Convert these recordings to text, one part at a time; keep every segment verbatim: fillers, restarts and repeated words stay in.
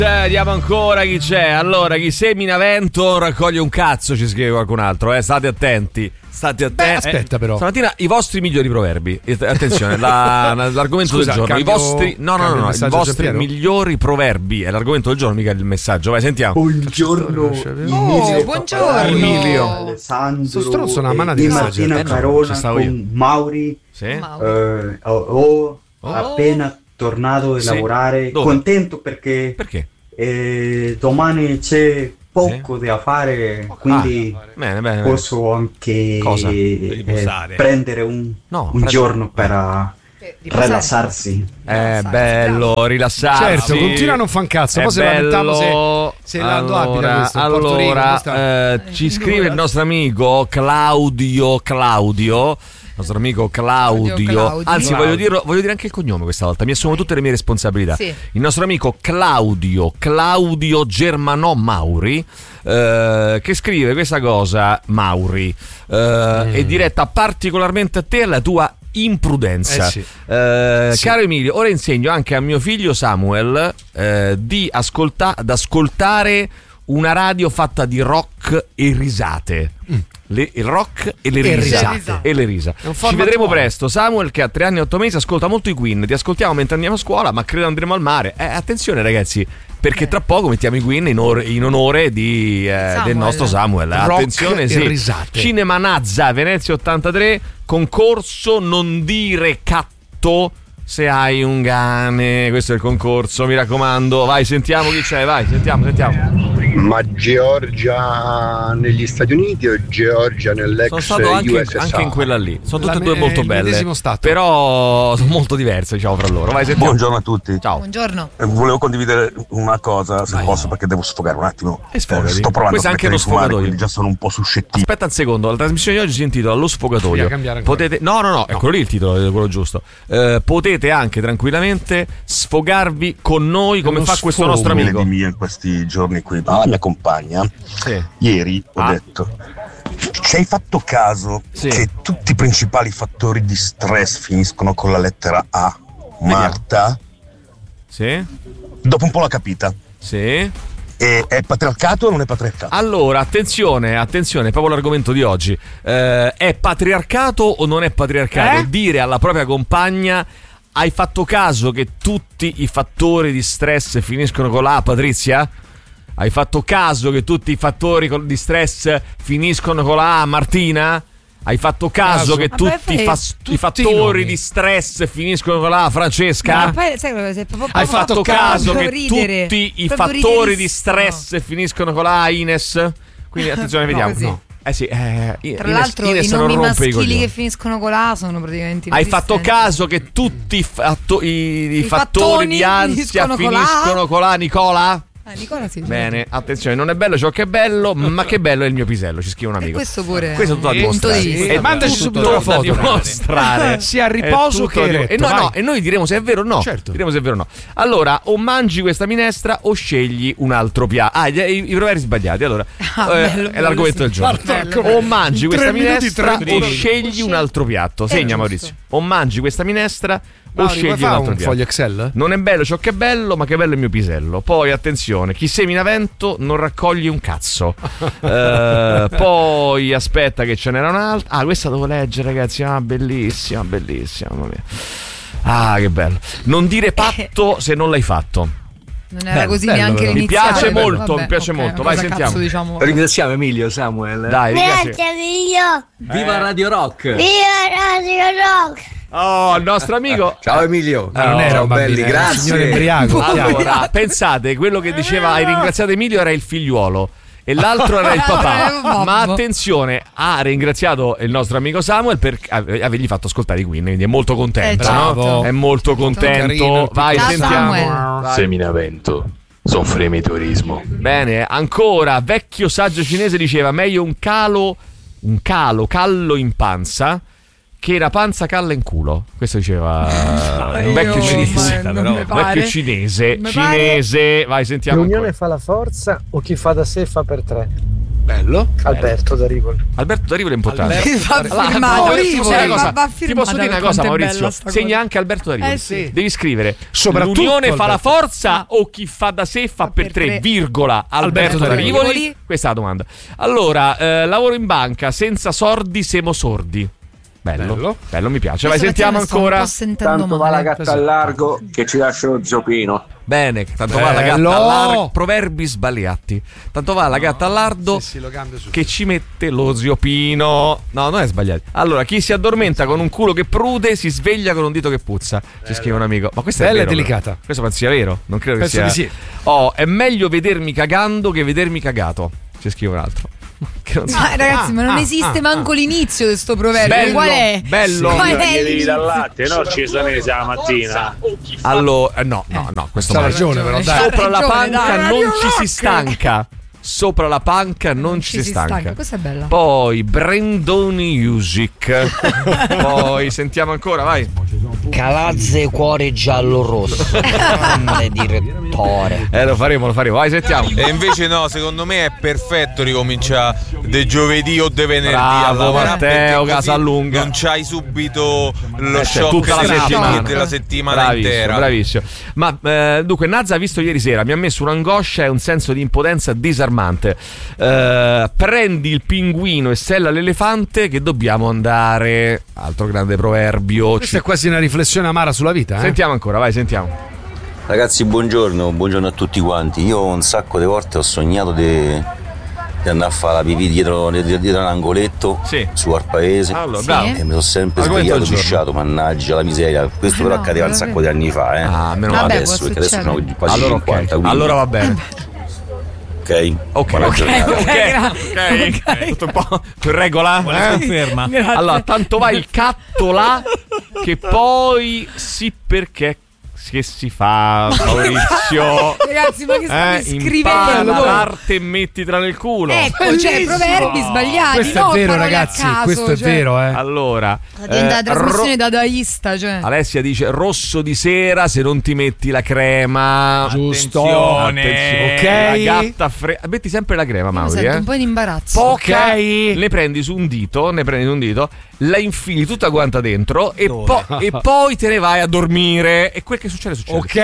Vediamo ancora chi c'è. Allora, chi semina vento raccoglie un cazzo, ci scrive qualcun altro, eh. State attenti. State attenti. Beh, aspetta, però. Stamattina i vostri migliori proverbi. Attenzione, la, l'argomento Scusa, del giorno. cambio, I vostri no, no, no, no, i vostri migliori proverbi. È l'argomento del giorno, mica il messaggio. Vai, sentiamo. Buongiorno. Oh, buongiorno. Emilio. Alessandro. Sto stronzo una manna di di messaggi. Martina Eh, no, Carona ci stavo con io. Mauri. Sì? Eh, ho, ho Oh. appena tornato a Sì. lavorare. Dove? Contento perché Perché? eh, domani c'è poco da fare, quindi Ah, bene, bene, bene. posso anche Cosa? eh, riposare. prendere un, No, un preso- giorno per uh, riposare. rilassarsi. È bello rilassarsi. Certo, continua a non fan cazzo. È Poi se lamentiamo se, bello. se Lando abita allora, questo, in Porto Rico, allora questa- eh, ci scrive il nostro amico Claudio Claudio il nostro amico Claudio, Claudio, Claudio. anzi Claudio. voglio, dirlo, voglio dire anche il cognome questa volta, mi assumo tutte le mie responsabilità. Sì. Il nostro amico Claudio Claudio Germanò Mauri eh, che scrive questa cosa, Mauri eh, Mm. è diretta particolarmente a te e alla tua imprudenza. Eh sì. Eh, Sì. Caro Emilio, ora insegno anche a mio figlio Samuel eh, di ascolta- ad ascoltare una radio fatta di rock e risate. Le, il rock e le E risate. risate. E le risa. È un Ci format vedremo nuovo. presto. Samuel, che ha tre anni e otto mesi, ascolta molto i Queen. Ti ascoltiamo mentre andiamo a scuola, ma credo andremo al mare. Eh, attenzione, ragazzi, perché tra poco mettiamo i Queen in, or- in onore di, eh, Samuel. del nostro Samuel. Rock Attenzione, e sì. risate. Cinema Nazza, Venezia ottantatré, concorso non dire catto se hai un cane. Questo è il concorso, mi raccomando. Vai, sentiamo chi c'è, vai, sentiamo, sentiamo. Ma Georgia negli Stati Uniti o Georgia nell'ex Sono stato anche, U S S R? anche in quella lì. Sono tutte La e due me- molto il belle. medesimo stato. Però sono molto diverse, diciamo, fra loro. Vai, sentiamo. Buongiorno a tutti. Ciao. Buongiorno. Eh, Volevo condividere una cosa, se posso, perché devo sfogare un attimo. E sfogati. Eh, sto provando Questo è a anche smettere uno di fumare, sfogatoio. quindi già sono un po' suscettibile. Aspetta un secondo, la trasmissione di oggi si intitola Lo sfogatoio. Bisogna cambiare ancora. Potete, no, no, no, è quello lì il titolo, è quello giusto. Eh, potete anche tranquillamente sfogarvi con noi come Uno fa questo sfogo. nostro amico. Di mio in questi giorni qui. Ah, la mia compagna, Sì. ieri ho Ah. detto: ci hai fatto caso Sì. che tutti i principali fattori di stress finiscono con la lettera A? Marta? Sì? Dopo un po' l'ha capita. Sì. E è patriarcato o non è patriarcato? Allora, attenzione, attenzione, è proprio l'argomento di oggi. Eh, è patriarcato o non è patriarcato? Eh? Dire alla propria compagna: hai fatto caso che tutti i fattori di stress finiscono con la A, Patrizia? Hai fatto caso che tutti i fattori col- di stress finiscono con la A, Martina? Hai fatto caso, Caso. che Vabbè, tutti i, fai fas- tutti i fattori nomi. di stress finiscono con la A, Francesca? Ma poi, sai cosa, sei proprio Hai proprio fatto caso proprio che ridere. tutti i Proprio fattori di riderissimo. stress finiscono con la A, Ines? Quindi attenzione, vediamo. così. No. Eh sì, eh, I- Tra Ines- l'altro Ines i non nomi rompe i maschili coglioni. che finiscono con la A sono praticamente Hai fatto inesistenti. caso che tutti i, fatto- i- i I fattori fattoni di ansia finiscono con la A? finiscono con la A, Nicola? Eh, Nicola sì, Bene, attenzione, non è bello ciò che è bello, ma che bello è il mio pisello, ci scrive un E amico. questo pure Questo è tutto da è un punto dimostrare. di vista. È Mandaci tutto subito la da foto. dimostrare. Sia a È riposo tutto che da dim- eretto, E no, vai. no, e noi diremo se è vero o no. Certo. Diremo se è vero o no. Allora, o mangi questa minestra o scegli un altro piatto. Ah, i, i, i proverbi sbagliati. Allora, Ah, eh, bello, è l'argomento bello, del giorno. sì. Bello. O mangi In questa tre minuti, minestra tre o minuti. scegli un altro piatto. Segna, giusto. Maurizio. O mangi questa minestra o Mauri, scegli vuoi un fare altro un piatto. foglio Excel? Non è bello ciò che è bello, ma che bello è il mio pisello. Poi attenzione, chi semina vento non raccoglie un cazzo. Eh, poi aspetta che ce n'era un'altra. Ah, questa devo leggere, ragazzi. Ah, bellissima, bellissima. mamma mia. Ah, che bello. Non dire patto se non l'hai fatto. Non era Bello, così bello, neanche però. Mi l'iniziale. piace Vabbè, molto, mi piace ok, molto. una Vai, cosa sentiamo. cazzo, diciamo. Ringraziamo Emilio, Samuel. Dai, ragazzi. Emilio, Viva Radio Rock! viva Radio Rock! Oh, il nostro amico. Ciao Emilio. Ah, non Oh, era un belli, bambino, era un signore grazie. embriaco. Allora, pensate, quello che diceva hai ringraziato Emilio era il figliuolo e l'altro era il Era il papà. babbo. Ma attenzione, ha ringraziato il nostro amico Samuel per ave- avergli fatto ascoltare i Queen, quindi è molto contento, Eh, no? certo. È molto contento. carino il Vai, Ciao, sentiamo. Samuel. Vai. Seminavento, soffre meteorismo. Bene, ancora, vecchio saggio cinese diceva meglio un calo, un calo callo in panza che una panza calla in culo. Questo diceva un vecchio Io, cinese. ma non mi Un pare. vecchio cinese, Mi cinese. Vai, sentiamo ancora. fa la forza o chi fa da sé fa per tre? Bello. Alberto da Rivoli. Alberto da Rivoli è importante. Alberto, va Allora, firmato, no, Rivoli, sai una cosa? va- va Ti firmata, posso dire una per cosa, quanto è Maurizio? bella sta Segna cosa. anche Alberto da Rivoli. Eh sì. Devi scrivere Soprattutto l'unione fa la Alberto. forza o chi fa da sé fa per tre, tre. virgola, Alberto, da Rivoli. Rivoli. Questa è la domanda. Allora, eh, lavoro in banca, senza sordi siamo sordi. Bello, bello, Bello. mi piace. Vai, Questa sentiamo mattina sto un ancora. po' sentendo Tanto va male. la gatta al largo che ci lascia lo zoppino. Bene, tanto va la Bello. gatta al lardo. Proverbi sbagliati. Tanto va la gatta al lardo Sì, sì, lo cambio subito. che ci mette lo ziopino. No, non è sbagliato. Allora, chi si addormenta con un culo che prude si sveglia con un dito che puzza. Ci scrive un amico. Ma questa è Bella e vero, delicata. Questo penso sia vero. Non credo che Penso sia. di sì. Oh, è meglio vedermi cagando che vedermi cagato. Ci scrive un altro. Che non so. Ma ragazzi, ma non ah, esiste ah, manco l'inizio di sto proverbio. Bello, Qual è? bello. Qual Sì, è Devi dal l'inizio? latte, no? Ci sono la mattina. Allora, eh, no, no, no, questo C'ha mai. ragione, però, dai. Sopra la ragione, panca dai. non Radio ci si Rock. stanca. Sopra la panca non ci si stanca. Questa è bella. Poi Brandon Music. Poi sentiamo ancora, vai. Calazze cuore giallo rosso. Grande direttore. Eh, lo faremo, lo faremo. Vai, sentiamo. E invece no, secondo me è perfetto ricominciare de giovedì o de venerdì a Bravo, lavorare, Matteo, perché così Casalunga. non c'hai subito lo Eh, c'è shock tutta la della settimana. della settimana Bravissimo, intera. bravissimo. Ma eh, dunque, Nazza ha visto ieri sera, mi ha messo un'angoscia e un senso di impotenza disarmante. Eh, prendi il pinguino e sella l'elefante che dobbiamo andare. Altro grande proverbio. Questa è quasi una riflessione amara sulla vita, eh? Sentiamo ancora, vai, sentiamo. Ragazzi, buongiorno, buongiorno a tutti quanti. Io un sacco di volte ho sognato di, di andare a fare la pipì dietro, dietro un angoletto Sì. su al paese. Allora, bravo. E mi sono sempre Argomento svegliato del giorno. pisciato, mannaggia la miseria. Questo però No, accadeva un veramente. sacco di anni fa, eh. Ah, meno non male. adesso, Vabbè, perché può adesso sono succedere. quasi Allora, cinquanta. ok. Quindi, Allora va bene. ok. Ok, Buona ok, giornata. ok, ok. Tutto un po' più regola. Eh? Conferma. Allora, tanto va il catto là che poi sì perché che si fa, Maurizio. Ragazzi, ma che state Eh, scrivendo? impara l'arte e mettitela nel culo. Ecco, cioè proverbi sbagliati. Questo no, è vero, parole a ragazzi. caso, Questo è cioè. vero, eh. Allora, Diventa eh, trasmissione ro- dadaista, cioè. Alessia dice rosso di sera se non ti metti la crema. Giusto. Attenzione. Ok. La gatta fre- metti sempre la crema, Io mi Mauri, sento eh. un po' in imbarazzo. Poca, Ok. le prendi su un dito, ne prendi su un dito, la infili tutta quanta dentro e, Dove? po- e poi te ne vai a dormire. E quel che succede succede. Ok.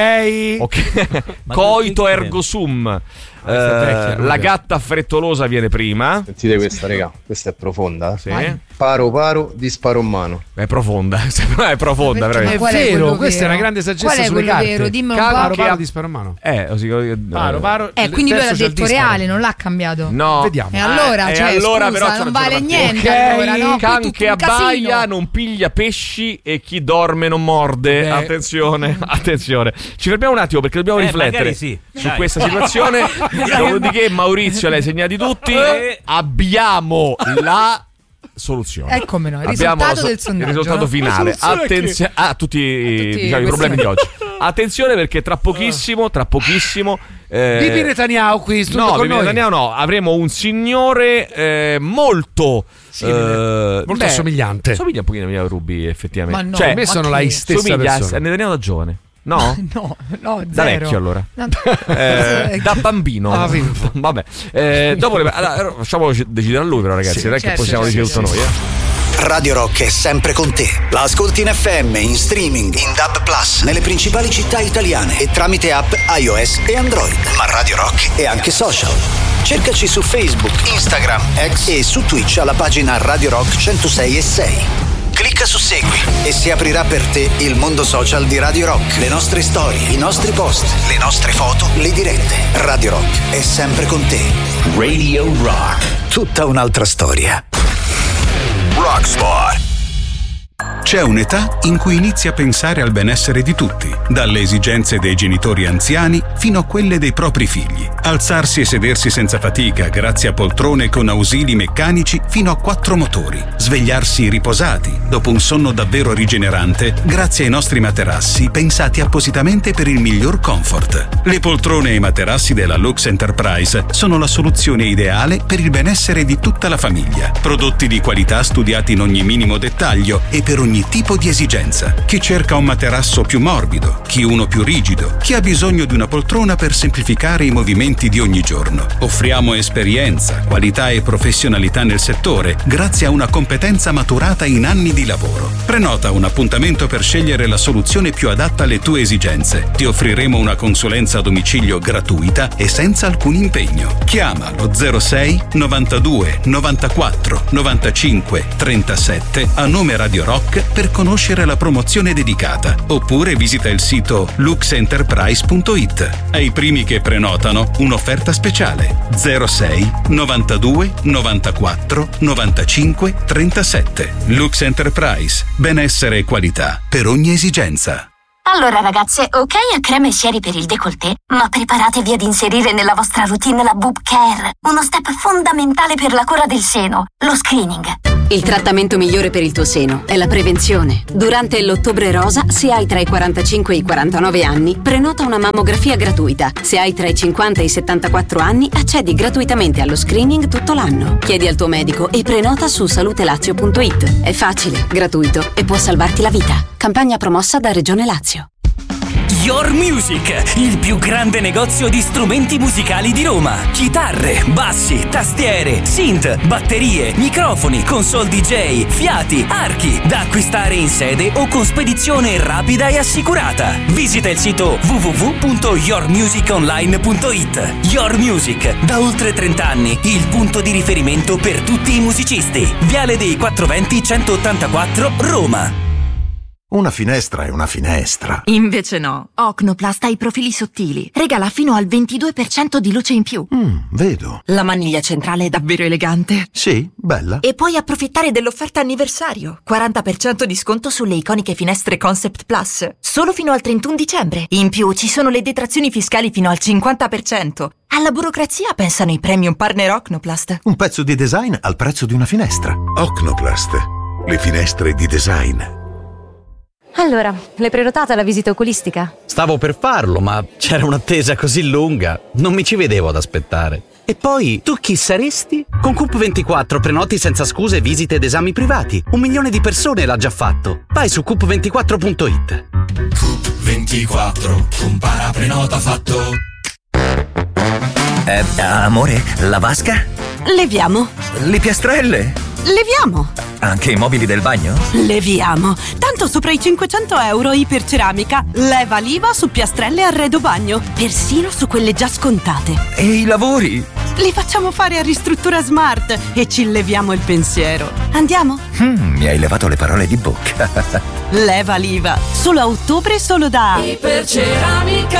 Ok. Ma Coito non- ergo sum. Eh, questa è vecchia, non la mi piace. gatta frettolosa viene prima. Sentite questa, raga, questa è profonda. Sì. Vai. Paro paro, disparo in mano. È profonda. È profonda, Perché? veramente. È Qual è vero, quello questa è vero? una grande saggezza Qual è sulle quello carte. vero? Dimmelo un Caro po'. Paro, che paro, ha- disparo in mano. Eh, così, Paro, paro. Eh, quindi lui terzo l'ha c'è il detto disparo. reale, non l'ha cambiato. No. Vediamo. E allora, Eh, cioè, e allora scusa, però c'è non ragione vale Matteo. niente Ok. allora, no? Qui Can tutto che un abbaia casino. non piglia pesci e chi dorme non morde. Beh. Attenzione, attenzione. Ci fermiamo un attimo perché dobbiamo Eh, riflettere magari sì. su Dai. questa situazione. Dopodiché, Maurizio, l'hai segnati tutti. Eh. Abbiamo la soluzione. Eh, come no, il Abbiamo risultato la so- del sondaggio, Il risultato no? finale. La soluzione Attenzione a tutti, tutti diciamo, i questi- problemi di oggi. Attenzione perché tra pochissimo, tra pochissimo. Eh, Bibi Netanyahu qui in studio No, con Bibi noi. Netanyahu no, avremo un signore eh, molto Simile. eh, Molto assomigliante. Somiglia un pochino a Mia Rubi, effettivamente. Ma no, cioè, Per me ma sono che? la stessa somiglia a persona. Netanyahu da giovane. No? No, no, Da zero. vecchio allora. No. Eh, da bambino. Ah, vinto. Vabbè. Eh, dopo le- allora, facciamo decidere a lui però ragazzi, Sì, non è che certo, possiamo certo, decidere tutto certo. noi, eh. Radio Rock è sempre con te. La ascolti in F M, in streaming, in D A B plus, nelle principali città italiane e tramite app iOS e Android. Ma Radio Rock è anche social. Cercaci su Facebook, Instagram, X e su Twitch alla pagina Radio Rock centosei e sei. Clicca su Segui e si aprirà per te il mondo social di Radio Rock. Le nostre storie, i nostri post, le nostre foto, le dirette. Radio Rock è sempre con te. Radio Rock. Tutta un'altra storia. Rockspot. C'è un'età in cui inizi a pensare al benessere di tutti, dalle esigenze dei genitori anziani fino a quelle dei propri figli. Alzarsi e sedersi senza fatica grazie a poltrone con ausili meccanici fino a quattro motori. Svegliarsi riposati dopo un sonno davvero rigenerante grazie ai nostri materassi pensati appositamente per il miglior comfort. Le poltrone e i materassi della Lux Enterprise sono la soluzione ideale per il benessere di tutta la famiglia. Prodotti di qualità studiati in ogni minimo dettaglio e per ogni ogni tipo di esigenza. Chi cerca un materasso più morbido, chi uno più rigido, chi ha bisogno di una poltrona per semplificare i movimenti di ogni giorno. Offriamo esperienza, qualità e professionalità nel settore grazie a una competenza maturata in anni di lavoro. Prenota un appuntamento per scegliere la soluzione più adatta alle tue esigenze. Ti offriremo una consulenza a domicilio gratuita e senza alcun impegno. Chiama lo zero sei novantadue novantaquattro novantacinque trentasette a nome Radio Rock per conoscere la promozione dedicata, oppure visita il sito lux enterprise punto it. Ai primi che prenotano un'offerta speciale zero sei novantadue novantaquattro novantacinque trentasette. Lux Enterprise, benessere e qualità per ogni esigenza. Allora ragazze, ok a crema e sieri per il décolleté, ma preparatevi ad inserire nella vostra routine la boob care, uno step fondamentale per la cura del seno, lo screening. Il trattamento migliore per il tuo seno è la prevenzione. Durante l'Ottobre Rosa, se hai tra i quarantacinque e i quarantanove anni, prenota una mammografia gratuita. Se hai tra i cinquanta e i settantaquattro anni, accedi gratuitamente allo screening tutto l'anno. Chiedi al tuo medico e prenota su salute lazio punto it. È facile, gratuito e può salvarti la vita. Campagna promossa da Regione Lazio. Your Music, il più grande negozio di strumenti musicali di Roma. Chitarre, bassi, tastiere, synth, batterie, microfoni, console D J, fiati, archi, da acquistare in sede o con spedizione rapida e assicurata. Visita il sito w w w punto your music online punto it. Your Music, da oltre trenta anni, il punto di riferimento per tutti i musicisti. Viale dei quattro venti centottantaquattro, Roma. Una finestra è una finestra. Invece no. Ocnoplast ha i profili sottili. Regala fino al ventidue per cento di luce in più. Mm, vedo. La maniglia centrale è davvero elegante. Sì, bella. E puoi approfittare dell'offerta anniversario. quaranta per cento di sconto sulle iconiche finestre Concept Plus. Solo fino al trentuno dicembre. In più ci sono le detrazioni fiscali fino al cinquanta per cento. Alla burocrazia pensano i premium partner Ocnoplast. Un pezzo di design al prezzo di una finestra. Ocnoplast. Le finestre di design. Allora, l'hai prenotata la visita oculistica? Stavo per farlo, ma c'era un'attesa così lunga, non mi ci vedevo ad aspettare. E poi, tu chi saresti? Con C U P ventiquattro prenoti senza scuse visite ed esami privati. Un milione di persone l'ha già fatto. Vai su coop ventiquattro punto it. C U P ventiquattro, un paraprenota fatto. Eh, amore, la vasca? Leviamo. Le piastrelle? Leviamo. Anche i mobili del bagno? Leviamo. Tanto sopra i cinquecento euro iperceramica. Leva l'I V A su piastrelle e arredo bagno. Persino su quelle già scontate. E i lavori? Li facciamo fare a Ristruttura Smart e ci leviamo il pensiero. Andiamo? Mm, mi hai levato le parole di bocca. Leva l'I V A. Solo a ottobre, solo da Iperceramica.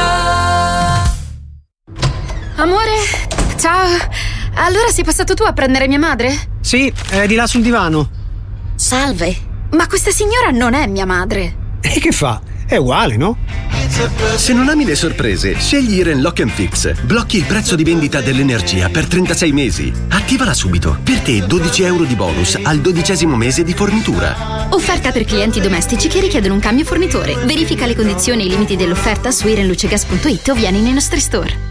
Amore, ciao. Allora sei passato tu a prendere mia madre? Sì, è di là sul divano. Salve, ma questa signora non è mia madre. E che fa? È uguale, no? Se non ami le sorprese, scegli Iren Lock and Fix. Blocchi il prezzo di vendita dell'energia per trentasei mesi. Attivala subito. Per te dodici euro di bonus al dodicesimo mese di fornitura. Offerta per clienti domestici che richiedono un cambio fornitore. Verifica le condizioni e i limiti dell'offerta su iren luce gas punto it o vieni nei nostri store.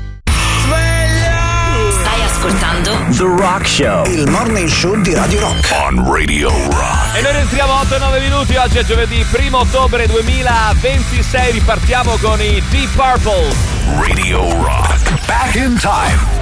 Ascoltando The Rock Show, il morning show di Radio Rock. On Radio Rock. E noi rientriamo a otto e nove minuti. Oggi è giovedì primo ottobre duemilaventisei. Ripartiamo con i Deep Purple. Radio Rock. Back in time.